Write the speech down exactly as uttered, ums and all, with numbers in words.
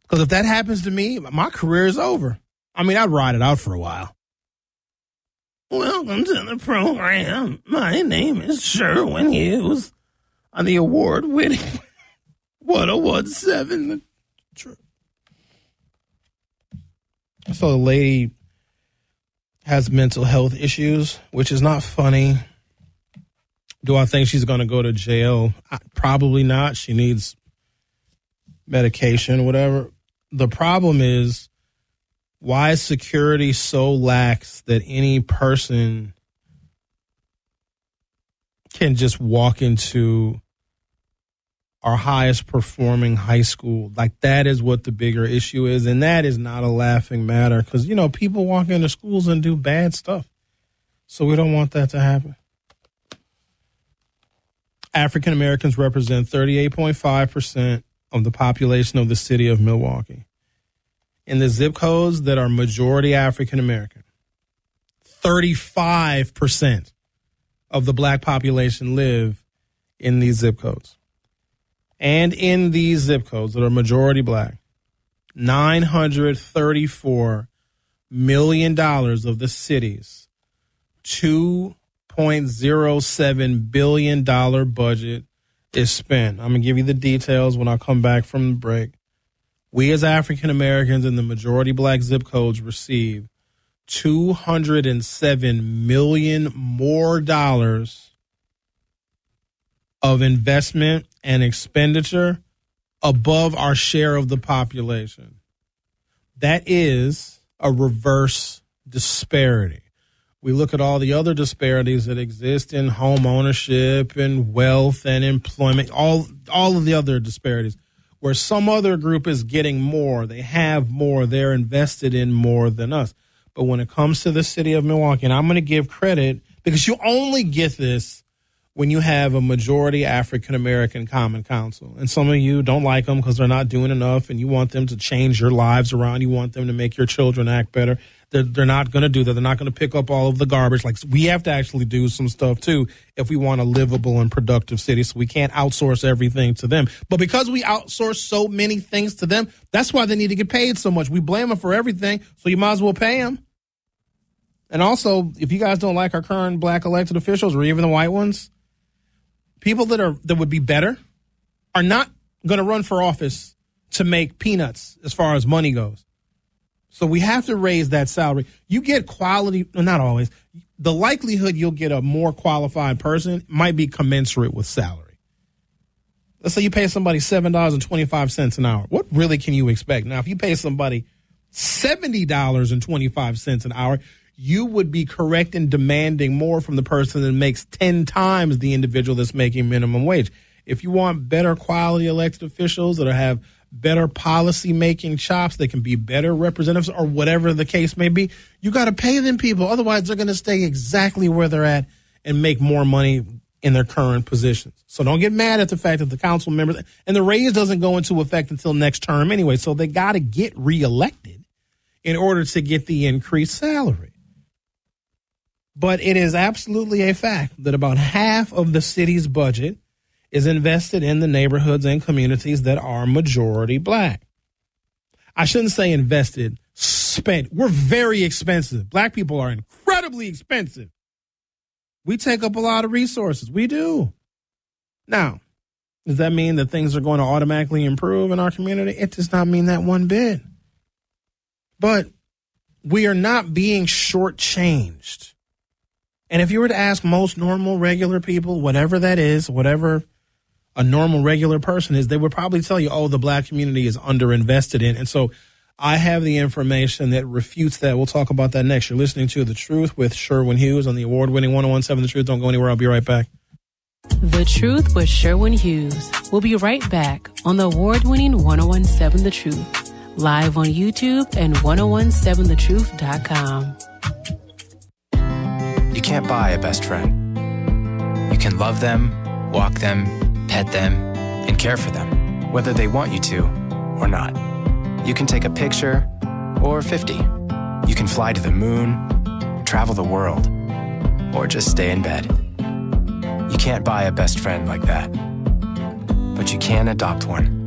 Because if that happens to me, my career is over. I mean, I'd ride it out for a while. Welcome to the program. My name is Sherwin Hughes on the award-winning one oh one seven. So the lady has mental health issues, which is not funny. Do I think she's going to go to jail? Probably not. She needs medication, whatever. The problem is, why is security so lax that any person can just walk into our highest performing high school? Like, that is what the bigger issue is. And that is not a laughing matter because, you know, people walk into schools and do bad stuff. So we don't want that to happen. African Americans represent thirty-eight point five percent of the population of the city of Milwaukee. In the zip codes that are majority African American, thirty-five percent of the black population live in these zip codes. And in these zip codes that are majority black, nine hundred thirty-four million dollars of the city's two point zero seven billion dollars budget is spent. I'm going to give you the details when I come back from the break. We as African Americans in the majority black zip codes receive two hundred seven million dollars more dollars of investment and expenditure above our share of the population. That is a reverse disparity. We look at all the other disparities that exist in home ownership and wealth and employment, all all of the other disparities, where some other group is getting more, they have more, they're invested in more than us. But when it comes to the city of Milwaukee, and I'm going to give credit, because you only get this when you have a majority African-American common council. And some of you don't like them because they're not doing enough, and you want them to change your lives around. You want them to make your children act better. They're, they're not going to do that. They're not going to pick up all of the garbage. Like, we have to actually do some stuff, too, if we want a livable and productive city. So we can't outsource everything to them. But because we outsource so many things to them, that's why they need to get paid so much. We blame them for everything, so you might as well pay them. And also, if you guys don't like our current black elected officials or even the white ones, people that are that would be better are not going to run for office to make peanuts as far as money goes. So we have to raise that salary. You get quality, not always. The likelihood you'll get a more qualified person might be commensurate with salary. Let's say you pay somebody seven dollars and twenty-five cents an hour. What really can you expect? Now, if you pay somebody seventy dollars and twenty-five cents an hour, you would be correct in demanding more from the person that makes ten times the individual that's making minimum wage. If you want better quality elected officials that have better policy-making chops, they can be better representatives or whatever the case may be, you got to pay them people. Otherwise, they're going to stay exactly where they're at and make more money in their current positions. So don't get mad at the fact that the council members, and the raise doesn't go into effect until next term anyway, so they got to get reelected in order to get the increased salary. But it is absolutely a fact that about half of the city's budget is invested in the neighborhoods and communities that are majority black. I shouldn't say invested, spent. We're very expensive. Black people are incredibly expensive. We take up a lot of resources. We do. Now, does that mean that things are going to automatically improve in our community? It does not mean that one bit. But we are not being shortchanged. And if you were to ask most normal, regular people, whatever that is, whatever a normal, regular person is, they would probably tell you, oh, the black community is underinvested in. And so I have the information that refutes that. We'll talk about that next. You're listening to The Truth with Sherwin Hughes on the award-winning one oh one seven The Truth. Don't go anywhere. I'll be right back. The Truth with Sherwin Hughes. We'll be right back on the award-winning one oh one seven The Truth, live on YouTube and ten seventeen the truth dot com. You can't buy a best friend. You can love them, walk them, pet them, and care for them, whether they want you to or not. You can take a picture or fifty. You can fly to the moon, travel the world, or just stay in bed. You can't buy a best friend like that, but you can adopt one.